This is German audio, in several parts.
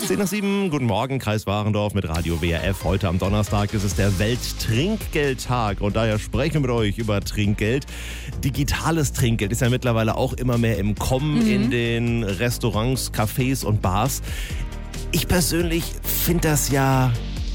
10 nach 7, guten Morgen, Kreis Warendorf mit Radio WRF. Heute am Donnerstag ist es der Welttrinkgeldtag und daher sprechen wir mit euch über Trinkgeld. Digitales Trinkgeld ist ja mittlerweile auch immer mehr im Kommen in den Restaurants, Cafés und Bars. Ich persönlich finde das ja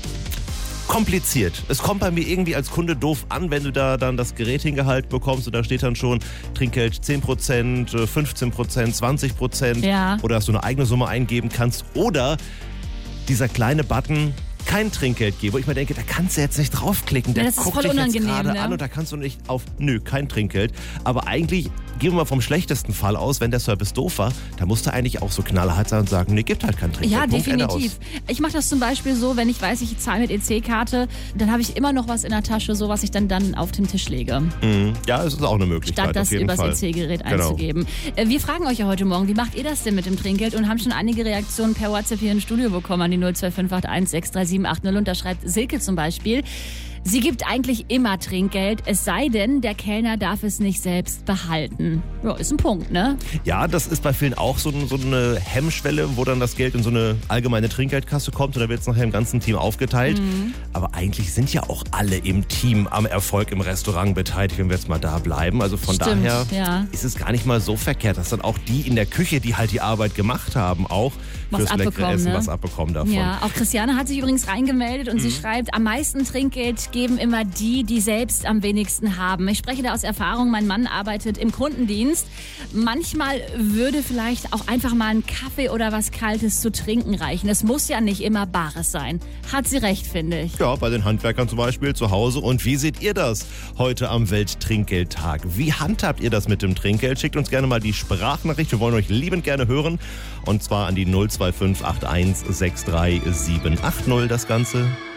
kompliziert. Es kommt bei mir irgendwie als Kunde doof an, wenn du da dann das Gerät hingehalten bekommst und da steht dann schon Trinkgeld 10%, 15%, 20% oder dass du eine eigene Summe eingeben kannst oder dieser kleine Button kein Trinkgeld gebe. Wo ich mir denke, da kannst du jetzt nicht draufklicken. Der guckt dich jetzt gerade an und da kannst du nicht auf kein Trinkgeld. Aber eigentlich gehen wir mal vom schlechtesten Fall aus, wenn der Service doof war, da musst du eigentlich auch so knallhart sein und sagen, nee, gibt halt kein Trinkgeld. Ja, definitiv. Ich mache das zum Beispiel so, wenn ich weiß, ich zahle mit EC-Karte, dann habe ich immer noch was in der Tasche, so was ich dann auf den Tisch lege. Ja, es ist auch eine Möglichkeit. Statt das übers EC-Gerät einzugeben. Wir fragen euch ja heute Morgen, wie macht ihr das denn mit dem Trinkgeld und haben schon einige Reaktionen per WhatsApp hier im Studio bekommen an die 02581 63780 und da schreibt Silke zum Beispiel: Sie gibt eigentlich immer Trinkgeld, es sei denn, der Kellner darf es nicht selbst behalten. Ja, ist ein Punkt, ne? Ja, das ist bei vielen auch so eine Hemmschwelle, wo dann das Geld in so eine allgemeine Trinkgeldkasse kommt und da wird es nachher im ganzen Team aufgeteilt. Aber eigentlich sind ja auch alle im Team am Erfolg im Restaurant beteiligt, wenn wir jetzt mal da bleiben. Also von daher ist es gar nicht mal so verkehrt, dass dann auch die in der Küche, die halt die Arbeit gemacht haben, auch fürs leckere Essen was abbekommen davon. Ja, auch Christiane hat sich übrigens reingemeldet und sie schreibt, am meisten Trinkgeld geben immer die selbst am wenigsten haben. Ich spreche da aus Erfahrung, mein Mann arbeitet im Kundendienst. Manchmal würde vielleicht auch einfach mal ein Kaffee oder was Kaltes zu trinken reichen. Es muss ja nicht immer Bares sein. Hat sie recht, finde ich. Ja, bei den Handwerkern zum Beispiel zu Hause. Und wie seht ihr das heute am Welttrinkgeldtag? Wie handhabt ihr das mit dem Trinkgeld? Schickt uns gerne mal die Sprachnachricht. Wir wollen euch liebend gerne hören. Und zwar an die 02581 63780 das Ganze.